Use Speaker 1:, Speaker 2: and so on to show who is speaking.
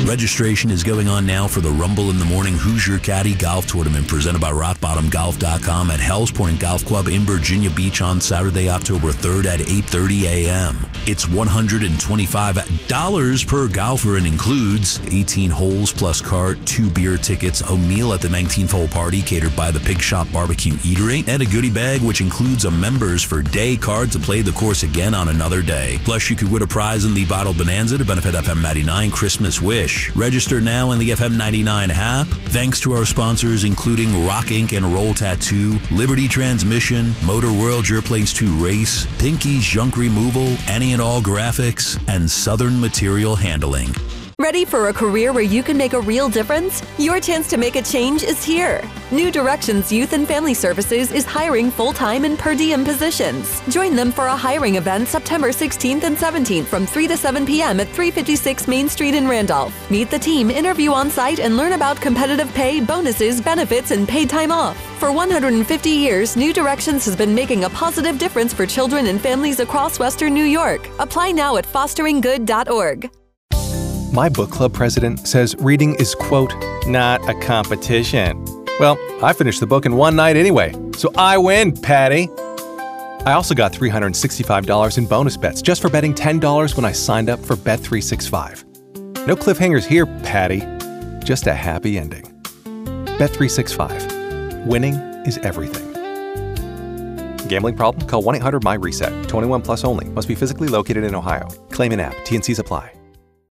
Speaker 1: Registration is going on now for the Rumble in the Morning Who's Your Caddy Golf Tournament presented by RockBottomGolf.com at Hell's Point Golf Club in Virginia Beach on Saturday, October 3rd at 8:30 a.m. It's $125 per golfer and includes 18 holes plus cart, 2 beer tickets, a meal at the 19th hole party catered by the Pig Shop Barbecue Eatery, and a goodie bag which includes a members for day card to play the course again on another day. Plus, you could win a prize in the Bottle Bonanza to benefit FM 99 Christmas Wish. Register now in the FM 99 app. Thanks to our sponsors, including Rock Ink and Roll Tattoo, Liberty Transmission, Motor World, Your Place to Race, Pinky's Junk Removal, Any and All Graphics, and Southern Material Handling.
Speaker 2: Ready for a career where you can make a real difference? Your chance to make a change is here. New Directions Youth and Family Services is hiring full-time and per diem positions. Join them for a hiring event September 16th and 17th from 3 to 7 p.m. at 356 Main Street in Randolph. Meet the team, interview on site, and learn about competitive pay, bonuses, benefits, and paid time off. For 150 years, New Directions has been making a positive difference for children and families across Western New York. Apply now at fosteringgood.org.
Speaker 3: My book club president says reading is, quote, not a competition. Well, I finished the book in one night anyway, so I win, Patty. I also got $365 in bonus bets just for betting $10 when I signed up for Bet365. No cliffhangers here, Patty. Just a happy ending. Bet365. Winning is everything. Gambling problem? Call 1-800-MY-RESET. 21 plus only. Must be physically located in Ohio. Claim in app. T&Cs apply.